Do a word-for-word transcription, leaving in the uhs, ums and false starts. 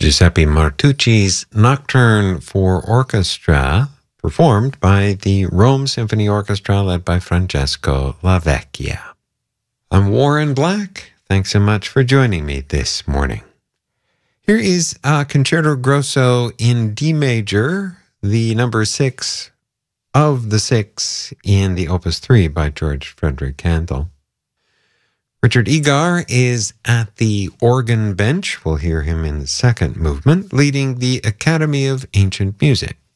Giuseppe Martucci's Nocturne for Orchestra, performed by the Rome Symphony Orchestra led by Francesco Lavecchia. I'm Warren Black. Thanks so much for joining me this morning. Here is a Concerto Grosso in D major, the number six of the six in the Opus three by George Frederick Handel. Richard Egar is at the organ bench. We'll hear him in the second movement, leading the Academy of Ancient Music.